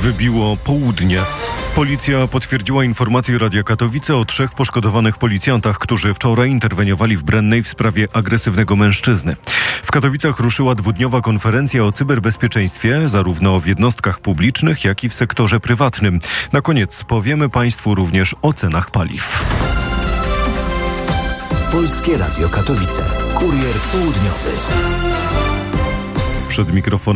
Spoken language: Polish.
Wybiło południe. Policja potwierdziła informację Radia Katowice o 3 poszkodowanych policjantach, którzy wczoraj interweniowali w Brennej w sprawie agresywnego mężczyzny. W Katowicach ruszyła 2-dniowa konferencja o cyberbezpieczeństwie, zarówno w jednostkach publicznych, jak i w sektorze prywatnym. Na koniec powiemy Państwu również o cenach paliw. Polskie Radio Katowice. Kurier południowy. Przed mikrofonem